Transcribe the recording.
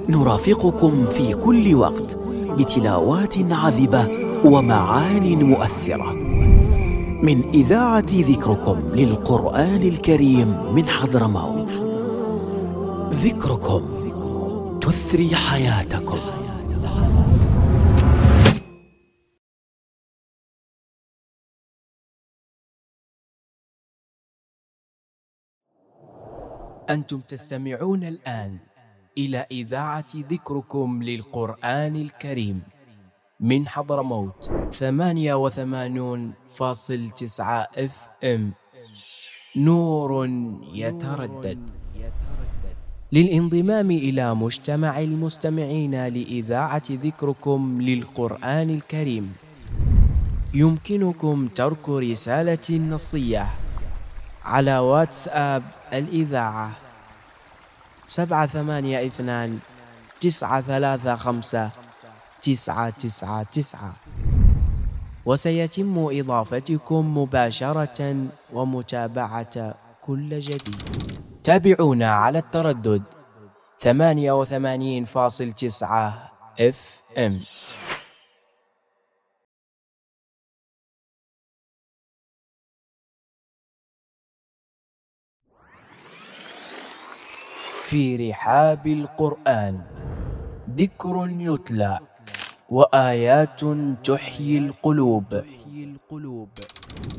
نرافقكم في كل وقت بتلاوات عذبة ومعان مؤثرة من إذاعة ذكركم للقرآن الكريم من حضرموت. ذكركم تثري حياتكم. أنتم تستمعون الآن إلى إذاعة ذكركم للقرآن الكريم من حضرموت 88.9 FM. نور يتردد. للانضمام إلى مجتمع المستمعين لإذاعة ذكركم للقرآن الكريم يمكنكم ترك رسالة نصية على واتساب الإذاعة 782-935-999، وسيتم إضافتكم مباشرة ومتابعة كل جديد. تابعونا على التردد 88.9 FM. في رحاب القرآن ذكر يتلى وآيات تحيي القلوب.